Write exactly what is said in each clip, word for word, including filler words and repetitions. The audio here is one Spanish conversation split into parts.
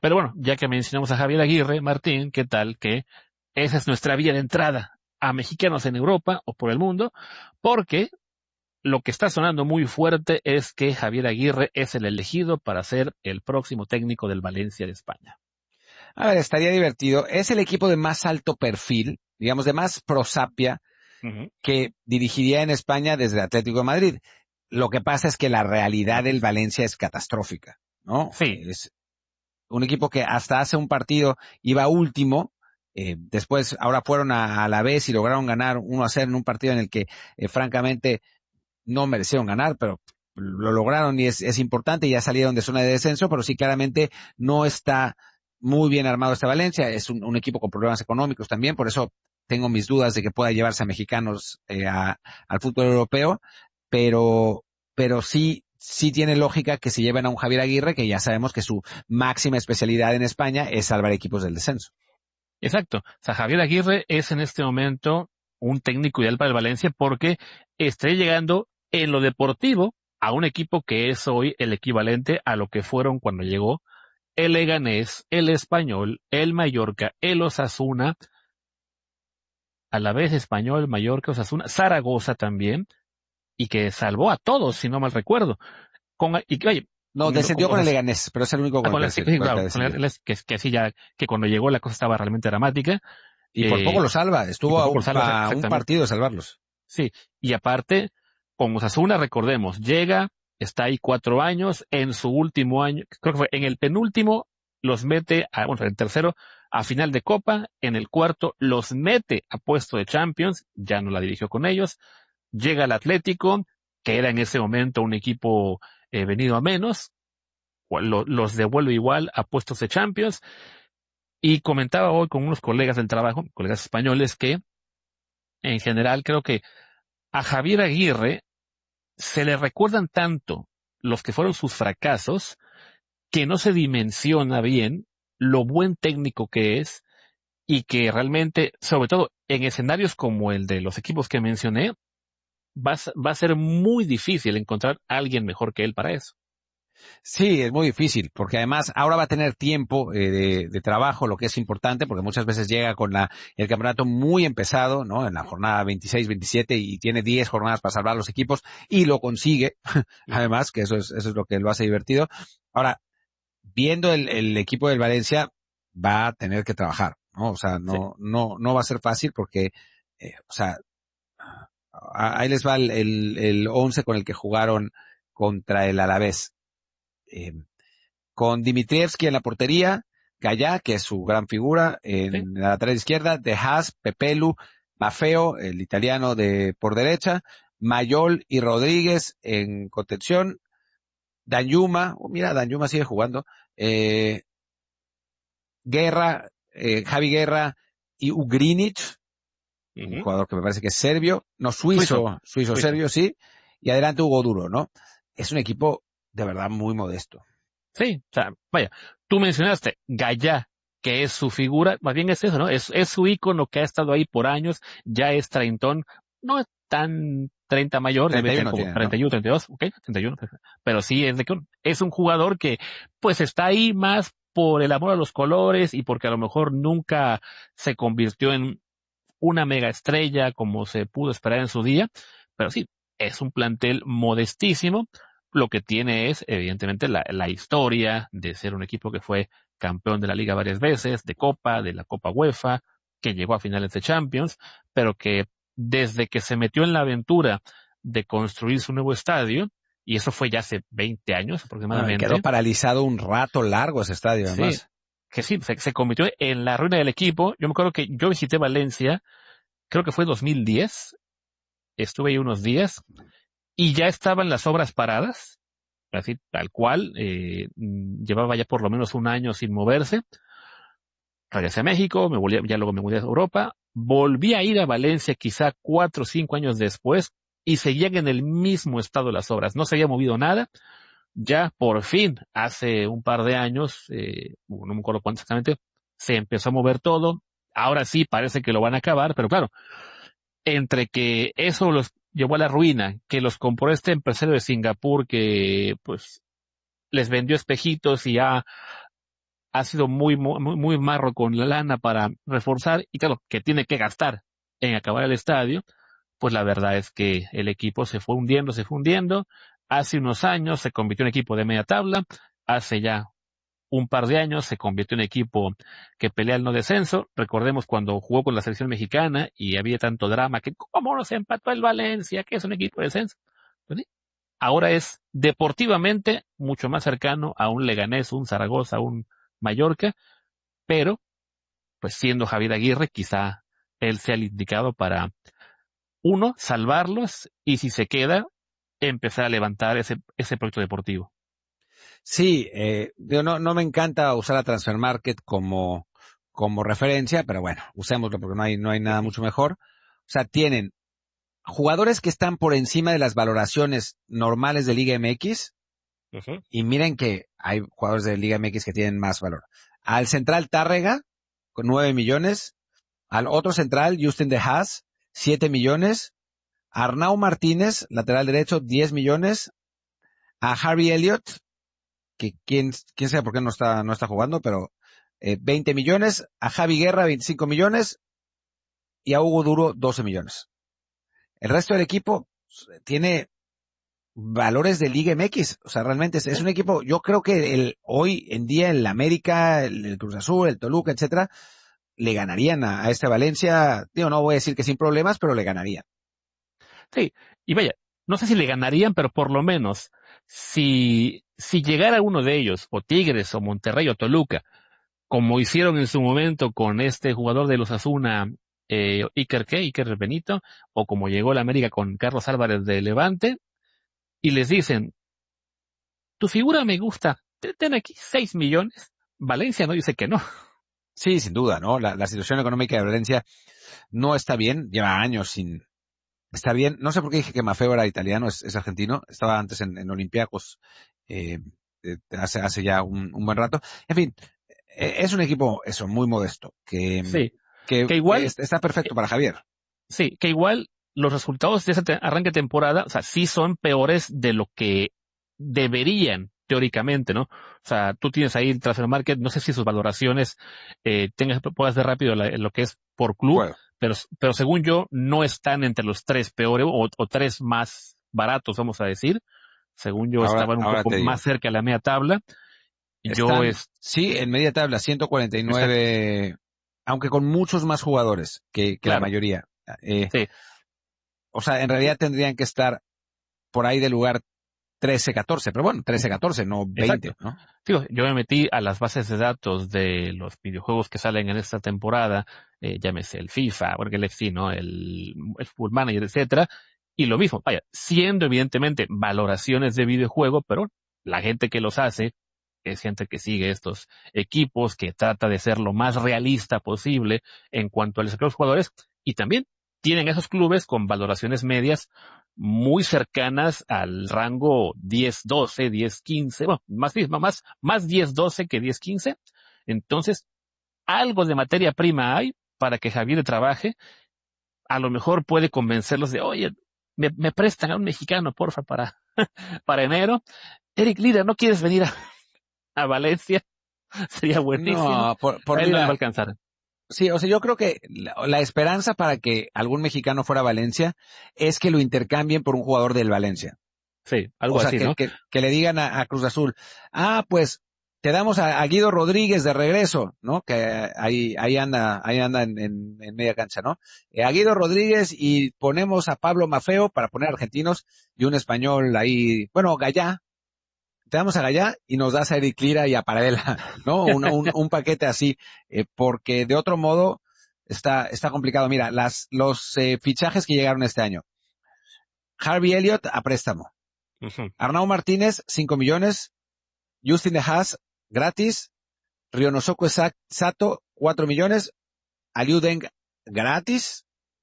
Pero bueno, ya que mencionamos a Javier Aguirre, Martín, ¿qué tal que esa es nuestra vía de entrada a mexicanos en Europa o por el mundo? Porque lo que está sonando muy fuerte es que Javier Aguirre es el elegido para ser el próximo técnico del Valencia de España. A ver, estaría divertido. Es el equipo de más alto perfil, digamos, de más prosapia, uh-huh, que dirigiría en España desde Atlético de Madrid. Lo que pasa es que la realidad del Valencia es catastrófica, ¿no? Sí. Es un equipo que hasta hace un partido iba último, eh, después ahora fueron a, a la vez y lograron ganar uno a cero en un partido en el que, eh, francamente, no merecieron ganar, pero lo lograron y es, es importante, ya salieron de zona de descenso, pero sí claramente no está muy bien armado este Valencia, es un, un equipo con problemas económicos también, por eso tengo mis dudas de que pueda llevarse a mexicanos eh, a, al fútbol europeo, pero, pero sí, sí tiene lógica que se lleven a un Javier Aguirre, que ya sabemos que su máxima especialidad en España es salvar equipos del descenso. Exacto. O sea, Javier Aguirre es en este momento un técnico ideal para el Valencia porque está llegando en lo deportivo a un equipo que es hoy el equivalente a lo que fueron cuando llegó el Leganés, el Español, el Mallorca, el Osasuna, a la vez Español, Mallorca, Osasuna, Zaragoza también, y que salvó a todos, si no mal recuerdo. Con, y que, oye, no, descendió con, con el Leganés, pero es el único con, ah, con el que sí, sí, claro, con el, que, que sí ya, que cuando llegó la cosa estaba realmente dramática. Y eh, por poco lo salva, estuvo a, un, salva, a un partido de salvarlos. Sí, y aparte, con Osasuna, recordemos, llega, está ahí cuatro años, en su último año, creo que fue en el penúltimo, los mete, a, bueno, en el tercero, a final de Copa, en el cuarto, los mete a puesto de Champions, ya no la dirigió con ellos, llega al Atlético, que era en ese momento un equipo eh, venido a menos, lo, los devuelve igual a puestos de Champions, y comentaba hoy con unos colegas del trabajo, colegas españoles, que en general creo que a Javier Aguirre se le recuerdan tanto los que fueron sus fracasos que no se dimensiona bien lo buen técnico que es y que realmente, sobre todo en escenarios como el de los equipos que mencioné, va a, va a ser muy difícil encontrar a alguien mejor que él para eso. Sí, es muy difícil, porque además ahora va a tener tiempo eh, de, de trabajo, lo que es importante, porque muchas veces llega con la, el campeonato muy empezado, ¿no? En la jornada veintiséis, veintisiete y tiene diez jornadas para salvar los equipos y lo consigue, además, que eso es, eso es lo que lo hace divertido. Ahora, viendo el, el equipo del Valencia, va a tener que trabajar, ¿no? O sea, no, sí. no, no va a ser fácil porque, eh, o sea, ahí les va el, el, el once con el que jugaron contra el Alavés. Eh, con Dimitrievski en la portería, Gallá, que es su gran figura, en ¿sí? la lateral izquierda, De Haas, Pepelu, Maffeo, el italiano de por derecha, Mayol y Rodríguez en contención, Danjuma, oh, mira, Danjuma sigue jugando, eh, Guerra, eh, Javi Guerra y Ugrinic, uh-huh. un jugador que me parece que es serbio, no suizo, suizo, serbio, sí, y adelante Hugo Duro, ¿no? Es un equipo de verdad muy modesto. Sí, o sea, vaya, tú mencionaste Gallá, que es su figura, más bien es eso, ¿no? Es, es su ícono que ha estado ahí por años, ya es treintón, no es tan treinta mayor, treinta y uno debe ser como tiene, treinta y uno, ¿no? treinta y dos, ok, treinta y uno, pero sí es de que es un jugador que pues está ahí más por el amor a los colores y porque a lo mejor nunca se convirtió en una mega estrella como se pudo esperar en su día, pero sí, es un plantel modestísimo. Lo que tiene es, evidentemente, la, la historia de ser un equipo que fue campeón de la Liga varias veces, de Copa, de la Copa UEFA, que llegó a finales de Champions, pero que desde que se metió en la aventura de construir su nuevo estadio, y eso fue ya hace veinte años aproximadamente. Bueno, quedó paralizado un rato largo ese estadio, además. Sí, que sí, se, se convirtió en la ruina del equipo. Yo me acuerdo que yo visité Valencia, creo que fue dos mil diez, estuve ahí unos días, y ya estaban las obras paradas, así tal cual, eh, llevaba ya por lo menos un año sin moverse. Regresé a México, me volví, ya luego me mudé a Europa, volví a ir a Valencia quizá cuatro o cinco años después y seguían en el mismo estado las obras, no se había movido nada. Ya por fin, hace un par de años, eh, no me acuerdo cuánto exactamente, se empezó a mover todo. Ahora sí parece que lo van a acabar, pero claro, entre que eso los llevó a la ruina, que los compró este empresario de Singapur que pues les vendió espejitos y ha, ha sido muy, muy, muy marro con la lana para reforzar y claro, que tiene que gastar en acabar el estadio, pues la verdad es que el equipo se fue hundiendo, se fue hundiendo. Hace unos años se convirtió en equipo de media tabla, hace ya un par de años se convirtió en equipo que pelea el no descenso. Recordemos cuando jugó con la selección mexicana y había tanto drama que cómo nos empató el Valencia, que es un equipo de descenso. Pues sí, ahora es deportivamente mucho más cercano a un Leganés, un Zaragoza, un Mallorca, pero pues siendo Javier Aguirre, quizá él sea el indicado para, uno, salvarlos y si se queda, empezar a levantar ese, ese proyecto deportivo. Sí, eh, yo no, no me encanta usar a Transfer Market como, como referencia, pero bueno, usémoslo porque no hay, no hay nada mucho mejor. O sea, tienen jugadores que están por encima de las valoraciones normales de Liga M X, uh-huh. Y miren que hay jugadores de Liga M X que tienen más valor. Al central Tárrega, con nueve millones. Al otro central, Justin De Haas, siete millones. Arnau Martínez, lateral derecho, diez millones. A Harvey Elliott, que quién, quién sabe por qué no está, no está jugando, pero eh, veinte millones. A Javi Guerra, veinticinco millones. Y a Hugo Duro, doce millones. El resto del equipo tiene valores de Liga M X. O sea, realmente es, es un equipo, yo creo que el, hoy en día el América, el, el Cruz Azul, el Toluca, etcétera, le ganarían a, a este Valencia. Digo, no voy a decir que sin problemas, pero le ganarían. Sí, y vaya, no sé si le ganarían, pero por lo menos, si, si llegara uno de ellos, o Tigres, o Monterrey, o Toluca, como hicieron en su momento con este jugador de los Asuna, eh, Iker ¿qué? Iker Benito, o como llegó la América con Carlos Álvarez de Levante, y les dicen, tu figura me gusta, ten aquí seis millones, Valencia no dice que no. Sí, sin duda, ¿no? La, la situación económica de Valencia no está bien, lleva años sin estar bien. No sé por qué dije que Maffeo era italiano, es, es argentino, estaba antes en, en Olympiacos, eh, eh, hace, hace ya un, un buen rato. En fin, eh, es un equipo, eso, muy modesto, que, sí, que, que igual, que está perfecto para Javier. Sí, que igual los resultados de ese te- arranque de temporada, o sea, sí son peores de lo que deberían, teóricamente, ¿no? O sea, tú tienes ahí el Transfer Market, no sé si sus valoraciones, eh, tengas, puedas ver rápido la, lo que es por club, Bueno. pero, pero según yo, no están entre los tres peores o, o tres más baratos, vamos a decir. Según yo, Ahora, estaban un ahora poco más cerca de la media tabla. Yo Están, es, sí, en media tabla, ciento cuarenta y nueve, exacto, aunque con muchos más jugadores que, que la claro, mayoría. Eh, sí. o sea, en realidad tendrían que estar por ahí del lugar trece catorce, pero bueno, trece catorce, no veinte, Exacto. ¿no? Digo, yo me metí a las bases de datos de los videojuegos que salen en esta temporada, eh, llámese el FIFA, porque el F C, ¿no? El, el Football Manager, etcétera. Y lo mismo, vaya, siendo evidentemente valoraciones de videojuego, pero la gente que los hace es gente que sigue estos equipos, que trata de ser lo más realista posible en cuanto a los jugadores, y también tienen esos clubes con valoraciones medias muy cercanas al rango diez doce, diez quince, bueno, más, más, más diez doce que diez quince. Entonces, algo de materia prima hay para que Javier trabaje. A lo mejor puede convencerlos de, oye, me, me prestan a un mexicano, porfa, para, para enero. Eric Lira, ¿no quieres venir a, a Valencia? Sería buenísimo. No, por, A por él no le va a la, alcanzar. sí, o sea, yo creo que la, la esperanza para que algún mexicano fuera a Valencia es que lo intercambien por un jugador del Valencia. Sí, algo O sea, así, que, ¿no? que, que le digan a, a Cruz Azul, ah, pues te damos a, a Guido Rodríguez de regreso, ¿no? Que ahí, ahí anda, ahí anda en, en, en media cancha, ¿no? Eh, a Guido Rodríguez y ponemos a Pablo Maffeo para poner argentinos y un español ahí, bueno, Gallá, te damos a Gallá y nos das a Eric Lira y a Paradela, ¿no? Un, un, un paquete así, eh, porque de otro modo está, está complicado. Mira, las, los eh, fichajes que llegaron este año. Harvey Elliott a préstamo. Uh-huh. Arnau Martínez, cinco millones. Justin De Haas, gratis. Ryonosuke Sato, cuatro millones. Aliu Deng, gratis.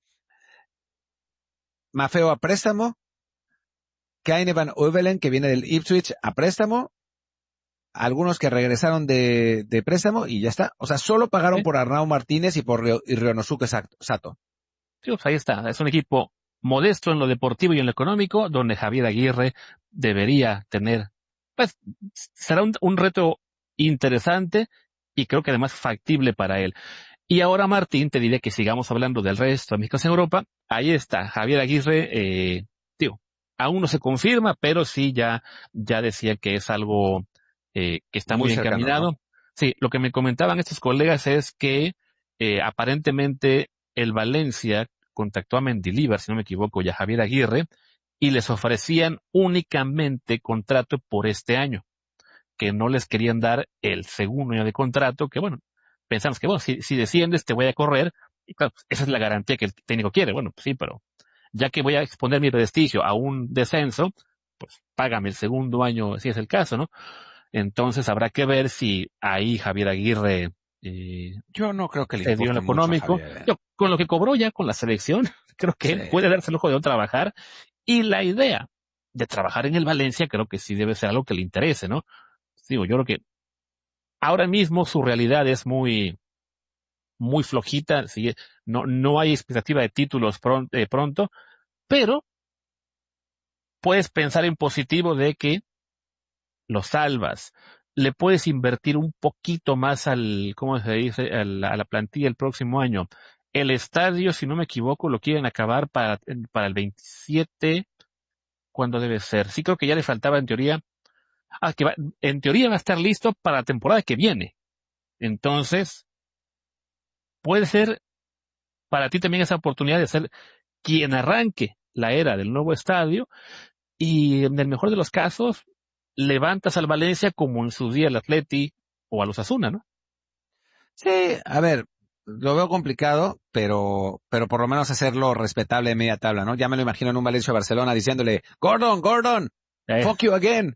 Maffeo a préstamo. Kaine van Uevelen, que viene del Ipswich, a préstamo. Algunos que regresaron de, de préstamo y ya está. O sea, solo pagaron ¿Sí? por Arnau Martínez y por Ryo, y Ryonosuke Sato. Sí, pues ahí está. Es un equipo modesto en lo deportivo y en lo económico, donde Javier Aguirre debería tener, pues, será un, un reto interesante y creo que además factible para él. Y ahora, Martín, te diré que sigamos hablando del resto de mexicanos en Europa. Ahí está, Javier Aguirre, eh, tío, aún no se confirma, pero sí ya, ya decía que es algo eh, que está Muy muy cercano, ¿no? encaminado. Sí, lo que me comentaban estos colegas es que eh, aparentemente el Valencia contactó a Mendilibar, si no me equivoco, y a Javier Aguirre, y les ofrecían únicamente contrato por este año, que no les querían dar el segundo año de contrato, que bueno, pensamos que bueno, si, si desciendes te voy a correr, y claro, pues, esa es la garantía que el técnico quiere. Bueno, pues sí, pero ya que voy a exponer mi prestigio a un descenso, pues págame el segundo año si es el caso, ¿no? Entonces habrá que ver si ahí Javier Aguirre eh, Yo no creo que le se dio en importe lo mucho a económico. Javier. ¿Eh? Yo, con lo que cobró ya con la selección, creo que Sí. él puede darse el ojo de no trabajar. Y la idea de trabajar en el Valencia creo que sí debe ser algo que le interese, ¿no? Digo, yo creo que ahora mismo su realidad es muy, muy flojita, ¿sí? No, no hay expectativa de títulos pron- eh, pronto, pero puedes pensar en positivo de que lo salvas. Le puedes invertir un poquito más al, ¿cómo se dice?, al- a la plantilla el próximo año. El estadio, si no me equivoco, lo quieren acabar para, para el veintisiete. ¿Cuándo debe ser? Sí, creo que ya le faltaba en teoría. Ah, que va- en teoría va a estar listo para la temporada que viene. Entonces, puede ser para ti también esa oportunidad de ser quien arranque la era del nuevo estadio y en el mejor de los casos levantas al Valencia como en su día el Atleti o a los Asuna, ¿no? Sí, a ver, lo veo complicado, pero, pero por lo menos hacerlo respetable de media tabla, ¿no? Ya me lo imagino en un Valencia-Barcelona diciéndole, Gordon, Gordon, Eh, fuck you again.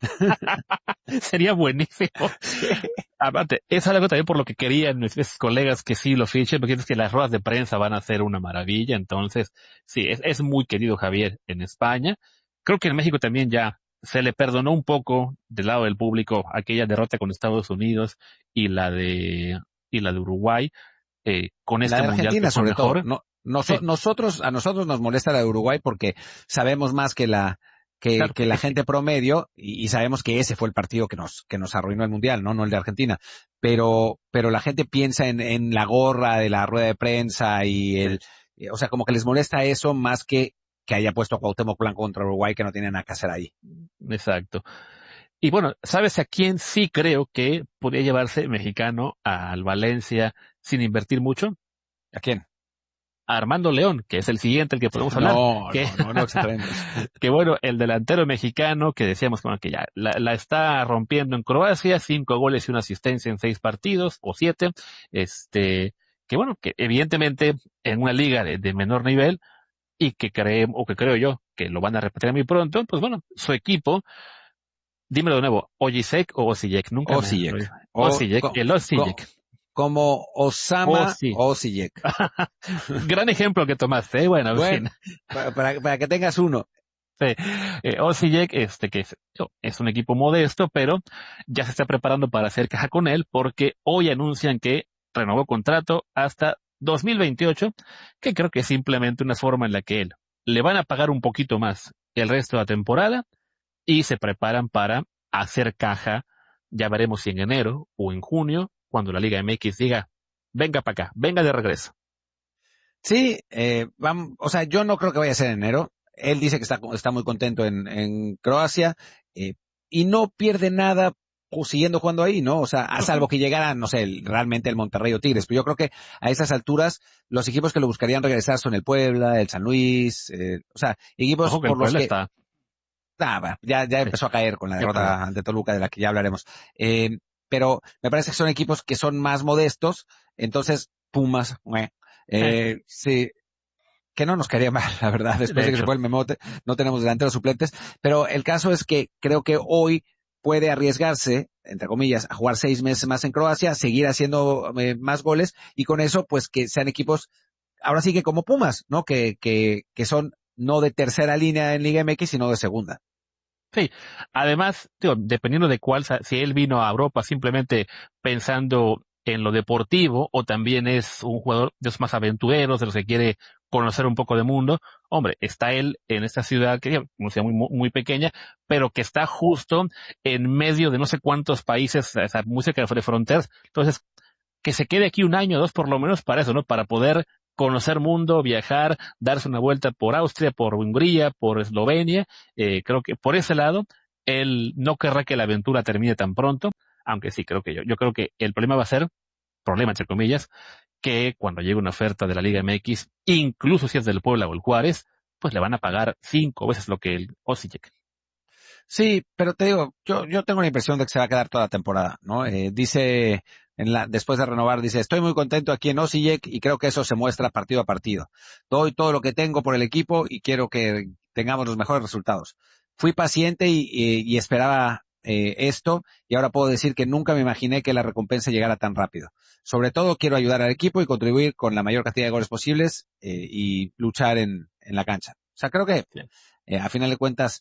sería buenísimo. Aparte, es algo también por lo que querían nuestros colegas que sí lo fichen, porque es que las ruedas de prensa van a ser una maravilla. Entonces, sí, es, es muy querido Javier en España. Creo que en México también ya se le perdonó un poco del lado del público aquella derrota con Estados Unidos y la de, y la de Uruguay, eh, con La este de mundial que Argentina, fue sobre todo. mejor. No, Sí, noso- nosotros, a nosotros nos molesta la de Uruguay porque sabemos más que la, que, claro, que la gente promedio y, y sabemos que ese fue el partido que nos, que nos arruinó el mundial, ¿no? No el de Argentina. Pero, pero la gente piensa en, en la gorra de la rueda de prensa y sí, el, eh, o sea, como que les molesta eso más que que haya puesto a Cuauhtémoc Blanco contra Uruguay que no tiene nada que hacer ahí. exacto. Y bueno, ¿sabes a quién sí creo que podría llevarse mexicano al Valencia sin invertir mucho? ¿A quién? A Armando León, que es el siguiente el que podemos hablar, No, que, no, no, no exageremos. que bueno, el delantero mexicano que decíamos bueno, que ya la, la está rompiendo en Croacia, cinco goles y una asistencia en seis partidos, o siete, este, que bueno, que evidentemente en una liga de, de menor nivel, y que creemos, o que creo yo, que lo van a repetir muy pronto, pues bueno, su equipo, dímelo de nuevo, Ojisek o Osijek, nunca me... Osijek. O, Osijek, co- el co- Osijek. como Osama Osi. Osijek. Gran ejemplo que tomaste, ¿eh? Bueno, en Bueno, fin. para, para, para que tengas uno. Sí. Eh, Osijek, este, que es, oh, es un equipo modesto, pero ya se está preparando para hacer caja con él porque hoy anuncian que renovó contrato hasta dos mil veintiocho, que creo que es simplemente una forma en la que él le van a pagar un poquito más el resto de la temporada y se preparan para hacer caja. Ya veremos si en enero o en junio, cuando la Liga M X diga, venga para acá, venga de regreso. Sí, eh, vamos, o sea, yo no creo que vaya a ser en enero. Él dice que está, está muy contento en, en Croacia eh, y no pierde nada pues, siguiendo jugando ahí, ¿no? O sea, a salvo que llegara, no sé, el- realmente el Monterrey o Tigres. Pero yo creo que a esas alturas los equipos que lo buscarían regresar son el Puebla, el San Luis, eh, o sea, equipos Ojo que el por los Puebla que está, ah, bueno, ya, ya sí, empezó a caer con la ya perdió. derrota ante Toluca, de la que ya hablaremos. Eh, pero me parece que son equipos que son más modestos, entonces Pumas, meh, Eh, eh, sí, que no nos caería mal, la verdad, después de de que se hecho, fue el Memote, no tenemos delanteros suplentes, pero el caso es que creo que hoy puede arriesgarse, entre comillas, a jugar seis meses más en Croacia, seguir haciendo eh, más goles, y con eso, pues que sean equipos, ahora sí que como Pumas, ¿no? Que, que, que son no de tercera línea en Liga M X, sino de segunda. sí. Además, digo, dependiendo de cuál, sa- si él vino a Europa simplemente pensando en lo deportivo o también es un jugador de los más aventureros, de los que quiere conocer un poco de mundo, hombre, está él en esta ciudad que, como sea, muy, muy muy pequeña, pero que está justo en medio de no sé cuántos países, o sea, muy cerca de fronteras. Entonces, que se quede aquí un año o dos por lo menos para eso, ¿no? Para poder conocer mundo, viajar, darse una vuelta por Austria, por Hungría, por Eslovenia. Eh, creo que por ese lado, él no querrá que la aventura termine tan pronto, aunque sí, creo que yo, yo creo que el problema va a ser, problema entre comillas, que cuando llegue una oferta de la Liga M X, incluso si es del Puebla o el Juárez, pues le van a pagar cinco veces lo que el Osijek. Sí, pero te digo, yo, yo tengo la impresión de que se va a quedar toda la temporada, ¿no? Eh, dice, en la, después de renovar, dice, estoy muy contento aquí en Osijek y creo que eso se muestra partido a partido. Doy todo lo que tengo por el equipo y quiero que tengamos los mejores resultados. Fui paciente y, y, y esperaba eh, esto y ahora puedo decir que nunca me imaginé que la recompensa llegara tan rápido. Sobre todo quiero ayudar al equipo y contribuir con la mayor cantidad de goles posibles eh, y luchar en, en la cancha. O sea, creo que Sí. eh, a final de cuentas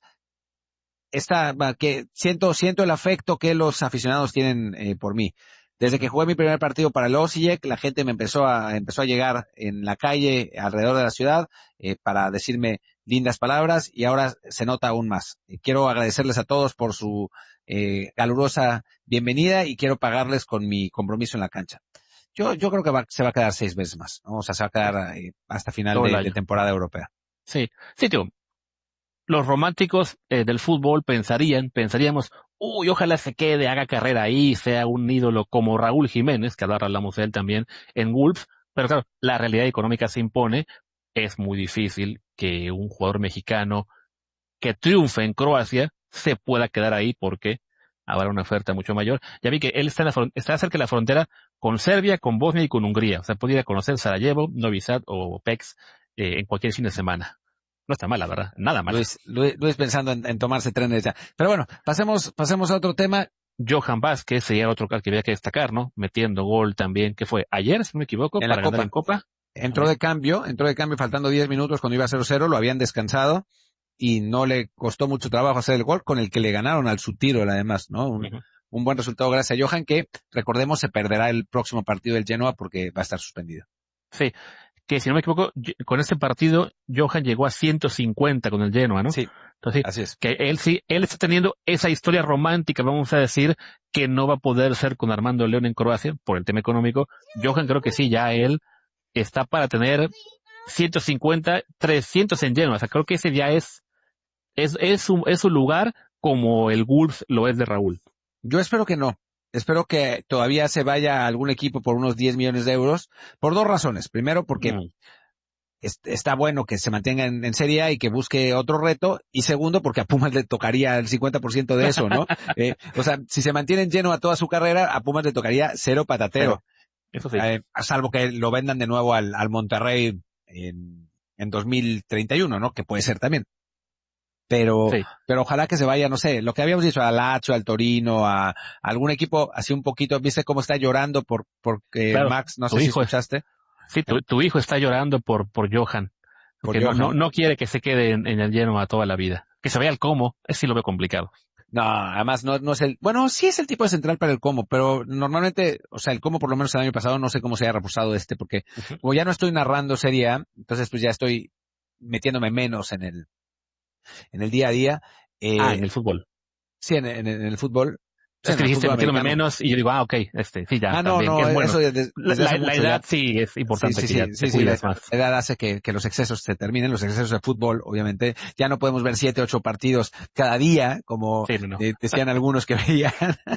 esta, que siento, siento el afecto que los aficionados tienen eh, por mí. Desde que jugué mi primer partido para el Osijek, la gente me empezó a, empezó a llegar en la calle alrededor de la ciudad eh, para decirme lindas palabras y ahora se nota aún más. Eh, quiero agradecerles a todos por su eh, calurosa bienvenida y quiero pagarles con mi compromiso en la cancha. Yo, yo creo que va, se va a quedar seis veces más, ¿no? O sea, se va a quedar eh, hasta final Todo el de, de año. temporada europea. Sí, sí, tío. Los románticos eh, del fútbol pensarían, pensaríamos, uy, ojalá se quede, haga carrera ahí, sea un ídolo como Raúl Jiménez, que ahora hablamos de él también en Wolves, pero claro, la realidad económica se impone, es muy difícil que un jugador mexicano que triunfe en Croacia se pueda quedar ahí porque habrá una oferta mucho mayor. Ya vi que él está, en la fron- está cerca de la frontera con Serbia, con Bosnia y con Hungría, o sea, puede ir a conocer Sarajevo, Novi Sad o Pécs eh, en cualquier fin de semana. No está mala, ¿verdad? Nada mala. Luis, Luis, Luis pensando en, en tomarse trenes ya. Pero bueno, pasemos, pasemos a otro tema. Johan Vázquez sería otro que había que destacar, ¿no? Metiendo gol también, que fue ayer, si no me equivoco, En la para ganar en Copa. Copa. Entró También. de cambio, entró de cambio faltando diez minutos cuando iba cero cero, lo habían descansado y no le costó mucho trabajo hacer el gol con el que le ganaron al Sutiro además, ¿no? Un, Ujú. un buen resultado gracias a Johan que, recordemos, se perderá el próximo partido del Genoa porque va a estar suspendido. Sí, que si no me equivoco, yo- con este partido, Johan llegó a ciento cincuenta con el Genoa, ¿no? Sí, Entonces, así es. que él sí, él está teniendo esa historia romántica, vamos a decir, que no va a poder ser con Armando León en Croacia por el tema económico. Johan creo que sí, ya él está para tener ciento cincuenta, trescientos en Genoa. O sea, creo que ese ya es, es, es su, es su lugar como el Wolves lo es de Raúl. Yo espero que no. Espero que todavía se vaya a algún equipo por unos diez millones de euros por dos razones. Primero, porque Mm. está bueno que se mantenga en, en Serie A y que busque otro reto, y segundo, porque a Pumas le tocaría el cincuenta por ciento de eso, ¿no? Eh, o sea, si se mantiene en lleno a toda su carrera, a Pumas le tocaría cero patatero, Pero, eso sí. eh, salvo que lo vendan de nuevo al, al Monterrey en, en dos mil treinta y uno, ¿no? Que puede ser también. Pero, Sí. pero ojalá que se vaya, no sé, lo que habíamos dicho, al Lazio, al Torino, a, a algún equipo así un poquito, ¿viste cómo está llorando por, porque Claro, Max, no tu sé si hijo es, escuchaste, sí, eh, tu, tu hijo está llorando por, por Johan, por porque no, no, Johan? no quiere que se quede en, en el Genoa toda la vida. Que se vaya al Como, es sí lo veo complicado. No, además no, no es el, bueno, sí es el tipo de central para el Como, pero normalmente, o sea, el Como por lo menos el año pasado no sé cómo se haya reposado este, porque Ujú. como ya no estoy narrando Serie A, entonces pues ya estoy metiéndome menos en el, en el día a día, Ah, en el eh, fútbol. sí, en, en- en el fútbol, sí, Es en que el dijiste fútbol metiéndome americano. menos y yo digo, ah, ok, este, sí, ya, Ah, no, también, que no, es bueno. eso desde, La, desde hace la, la mucho ya. edad sí es Sí, importante sí, que ya sí, te sí, sí, la cuidas más. edad hace que, que los excesos se terminen, los excesos de fútbol, obviamente. Ya no podemos ver siete, ocho partidos cada día, como Sí, no, no. eh, decían algunos que veían.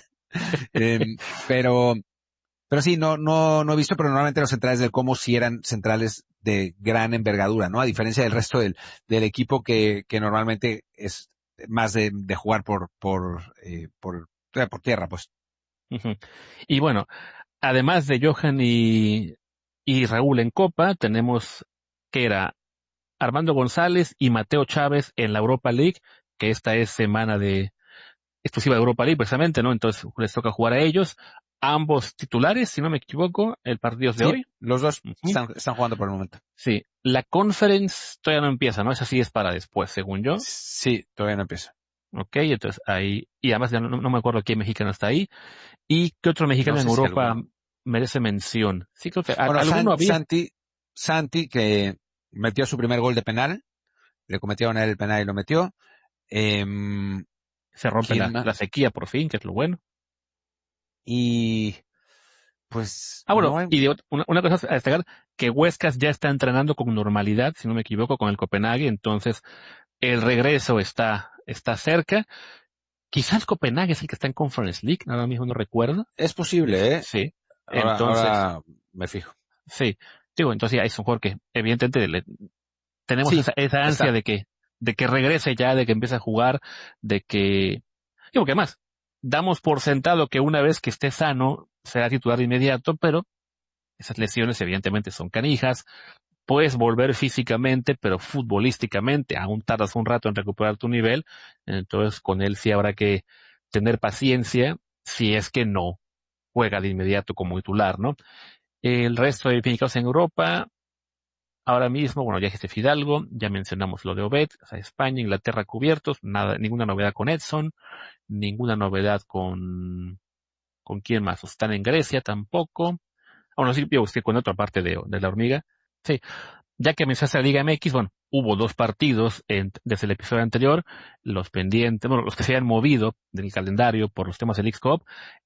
Em, pero, pero sí, no, no, no he visto, pero normalmente los centrales del Como sí eran centrales de gran envergadura, ¿no? A diferencia del resto del, del equipo que, que normalmente es más de, de jugar por, por, eh, por, eh, por tierra, pues. Ujú. Y bueno, además de Johan y, y Raúl en Copa, tenemos que era Armando González y Mateo Chávez en la Europa League, que esta es semana de exclusiva de Europa League precisamente, ¿no? Entonces les toca jugar a ellos. Ambos titulares, si no me equivoco, el partido es de Sí, hoy. los dos Ujú. están, están jugando por el momento. Sí, la Conference todavía no empieza, ¿no? Esa sí es para después, según yo. Sí, todavía no empieza. Ok, entonces ahí, y además ya no, no me acuerdo qué mexicano está ahí. ¿Y qué otro No mexicano en sé si Europa alguno. merece mención? Sí, creo que a- Bueno, alguno San- había. Santi, Santi, que metió su primer gol de penal, le cometieron a él el penal y lo metió. Em, Se rompe ¿quién la, más? la sequía por fin, que es lo bueno. Y Pues, Ah, bueno, no hay... y de ot- una, una cosa a destacar, que Huescas ya está entrenando con normalidad, si no me equivoco, con el Copenhague, entonces el regreso está, está cerca. Quizás Copenhague es el que está en Conference League, ahora mismo no recuerdo. Es Es- posible, ¿eh? sí. Ahora, Entonces, ahora me fijo. sí. Digo, entonces ya es un jugador que evidentemente le- tenemos Sí, esa, esa ansia está. de que, de que regrese ya, de que empiece a jugar, de que, digo que más, damos por sentado que una vez que esté sano será titular de inmediato, pero esas lesiones evidentemente son canijas, puedes volver físicamente, pero futbolísticamente aún tardas un rato en recuperar tu nivel, entonces con él sí habrá que tener paciencia si es que no juega de inmediato como titular, ¿no? El resto de pinchados en Europa, ahora mismo, bueno, ya dijiste Fidalgo, ya mencionamos lo de Obed, o sea, España, Inglaterra cubiertos, nada, ninguna novedad con Edson, ninguna novedad con, ¿con quién más? Están en Grecia tampoco. Bueno, sí, yo estoy con otra parte de, de la hormiga. Sí, ya que mencionaste la Liga M X, bueno, hubo dos partidos en- desde el episodio anterior, los pendientes, bueno, los que se habían movido del calendario por los temas del X-Cup.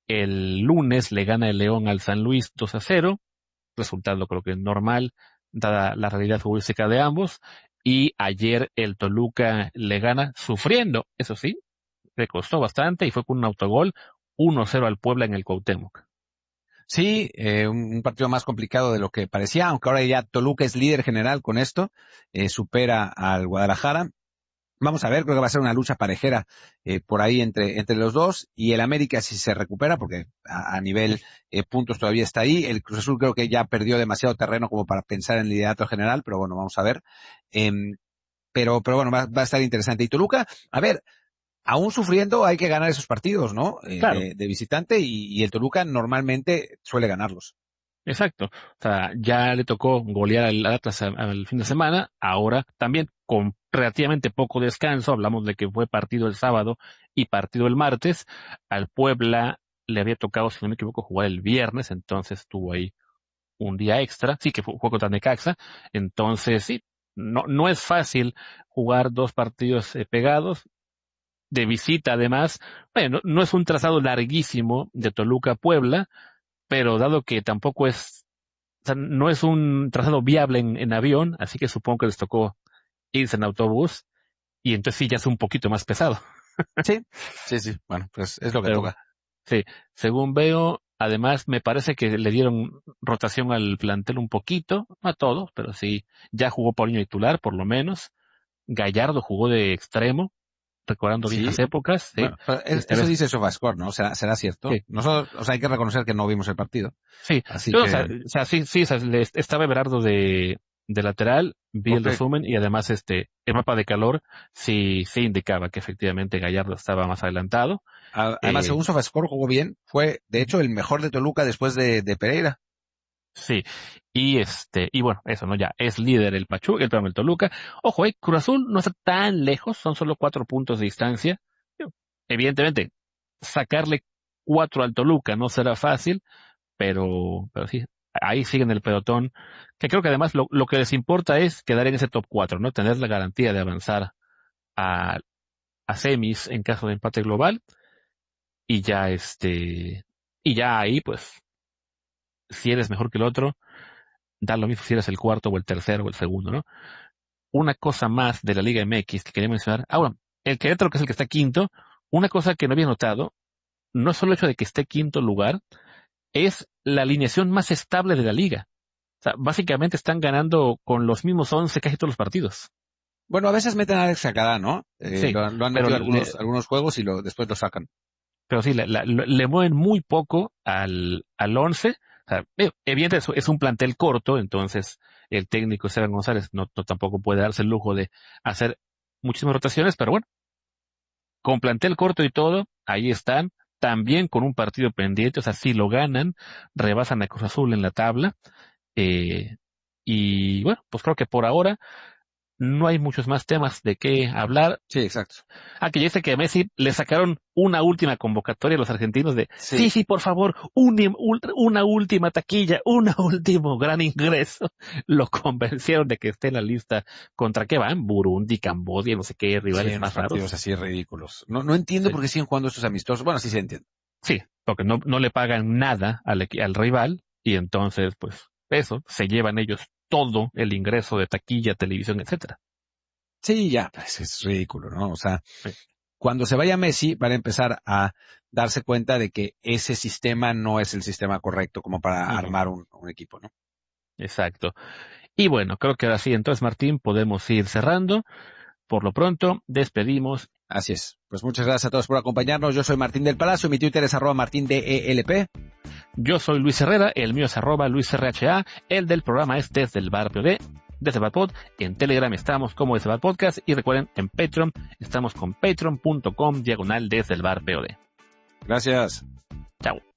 El lunes le gana el León al San Luis dos a cero, resultado creo que normal, dada la realidad futbolística de ambos. Y ayer el Toluca le gana sufriendo, eso sí, le costó bastante y fue con un autogol uno cero al Puebla en el Cuauhtémoc. Sí, eh, un, un partido más complicado de lo que parecía, aunque ahora ya Toluca es líder general con esto, eh, supera al Guadalajara. Vamos a ver, creo que va a ser una lucha parejera eh, por ahí entre, entre los dos, y el América si se recupera, porque a, a nivel eh, puntos todavía está ahí. El Cruz Azul creo que ya perdió demasiado terreno como para pensar en el liderato general, pero bueno, vamos a ver. Em, pero, pero bueno, va, va a estar interesante. Y Toluca, a ver, aún sufriendo hay que ganar esos partidos, ¿no? Eh, Claro, de, de visitante, y, y el Toluca normalmente suele ganarlos. exacto. O sea, ya le tocó golear al Atlas al, al fin de semana, ahora también con relativamente poco descanso, hablamos de que fue partido el sábado y partido el martes, al Puebla le había tocado, si no me equivoco, jugar el viernes, entonces tuvo ahí un día extra, sí que fue, fue contra Necaxa, entonces sí, no, no es fácil jugar dos partidos eh, pegados, de visita además. Bueno, no es un trazado larguísimo de Toluca a Puebla, pero dado que tampoco es, o sea, no es un trazado viable en, en avión, así que supongo que les tocó irse en autobús, y entonces sí ya es un poquito más pesado. Sí, sí, sí. Bueno, pues es lo que Pero bueno, toca. sí, según veo, además me parece que le dieron rotación al plantel un poquito, no a todos, pero sí, ya jugó Paulinho titular, por lo menos. Gallardo jugó de extremo, recordando viejas Sí. épocas, sí. Bueno, pero es- Esta eso vez, dice SofaScore, ¿no? ¿Será, será cierto? sí, Nosotros, o sea, hay que reconocer que no vimos el partido. sí. Así Yo, o sea, que, o sea, sí, sí, o sea, le- estaba Everardo de, de lateral, vi el ok. resumen y además este, el mapa de calor sí, sí indicaba que efectivamente Gallardo estaba más adelantado. A- Además, Eh, según SofaScore jugó bien. Fue, de hecho, el mejor de Toluca después de, de Pereira. Sí, y este, y bueno, eso, ¿no? Ya, es líder el Pachuca, el, perdón, el Toluca. Ojo, eh, Cruz Azul no está tan lejos, son solo cuatro puntos de distancia. Evidentemente, sacarle cuatro al Toluca no será fácil, pero, pero sí, ahí siguen el pelotón, que creo que además lo, lo que les importa es quedar en ese top cuatro, ¿no? Tener la garantía de avanzar a, a semis en caso de empate global, y ya este, y ya ahí, pues, si eres mejor que el otro, da lo mismo si eres el cuarto o el tercero o el segundo, ¿no? Una cosa más de la Liga M X que quería mencionar. Ah, bueno, el Querétaro, que es el que está quinto, una cosa que no había notado, no es solo el hecho de que esté quinto lugar, es la alineación más estable de la liga. O sea, básicamente están ganando con los mismos once casi todos los partidos. Bueno, a veces meten a Alex Alcalá, ¿no? Eh, Sí, lo, han lo han pero metido le, algunos, algunos juegos y lo, después lo sacan. pero sí, la- la- le mueven muy poco al, al once. O sea, eh, evidentemente es, es un plantel corto, entonces el técnico Esteban González no, no tampoco puede darse el lujo de hacer muchísimas rotaciones, pero bueno, con plantel corto y todo, ahí están, también con un partido pendiente, o sea, si lo ganan, rebasan a Cruz Azul en la tabla, eh, y bueno, pues creo que por ahora no hay muchos más temas de qué hablar. Sí, exacto. Ah, que ya dice que a Messi le sacaron una última convocatoria a los argentinos de, sí, Sí. sí, por favor, un im- ult- una última taquilla, un último gran ingreso. Lo convencieron de que esté en la lista. ¿Contra qué van? Burundi, Cambodia, no sé qué, Sí, rivales unos más partidos raros. así ridículos. No, no entiendo Sí. por qué siguen jugando estos amistosos. Bueno, sí se entiende. Sí, porque no, no le pagan nada al, al rival y entonces, pues, eso, se llevan ellos todo el ingreso de taquilla, televisión, etcétera. Sí, ya, pues es ridículo, ¿no? O sea, Sí. cuando se vaya Messi van a empezar a darse cuenta de que ese sistema no es el sistema correcto como para Uh-huh. armar un, un equipo, ¿no? Exacto. Y bueno, creo que ahora sí, entonces, Martín, podemos ir cerrando. Por lo pronto, despedimos. Así es. Pues muchas gracias a todos por acompañarnos. Yo soy Martín del Palacio, mi Twitter es arroba martín D E L P. Yo soy Luis Herrera, el mío es arroba Luis R H A, el del programa es Desde el Bar P O D, Desde el Bar Pod, en Telegram estamos como Desde el Bar Podcast y recuerden, en Patreon estamos con patreon punto com diagonal Desde el Bar P O D. Gracias. Chao.